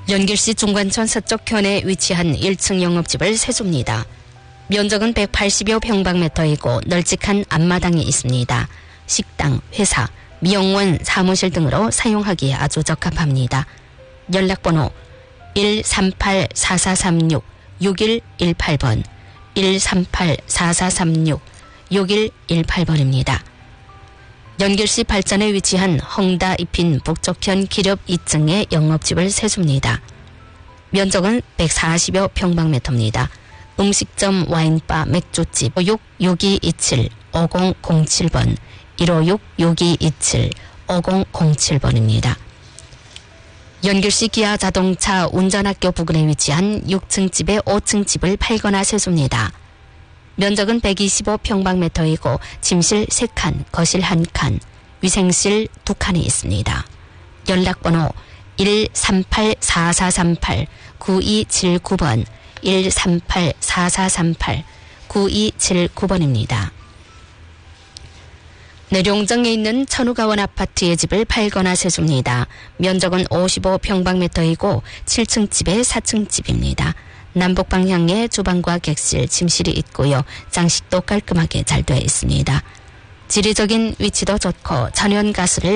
연길시 중관천 서쪽 현에 위치한 1층 영업집을 세줍니다. 면적은 180여 평방미터이고 널찍한 앞마당이 있습니다. 식당, 회사, 미용원, 사무실 등으로 사용하기에 아주 적합합니다. 연락번호 138-4436-6118번, 138-4436-6118번입니다. 연길시 발전에 위치한 헝다 잎인 북쪽현 기렵 2층에 영업집을 세줍니다. 면적은 140여 평방미터입니다. 음식점, 와인바, 맥주집 156-6227-5007번, 156-6227-5007번입니다. 연길시 기아 자동차 운전학교 부근에 위치한 6층 집에 5층 집을 팔거나 세줍니다. 면적은 125평방미터이고 침실 3칸, 거실 1칸, 위생실 2칸이 있습니다. 연락번호 138-4438-9279번, 138-4438-9279번입니다. 내룡정에 있는 천우가원 아파트의 집을 팔거나 세줍니다. 면적은 55평방미터이고 7층 집에 4층 집입니다. 남북 방향에 주방과 객실, 침실이 있고요. 장식도 깔끔하게 잘 되어 있습니다. 지리적인 위치도 좋고 천연가스를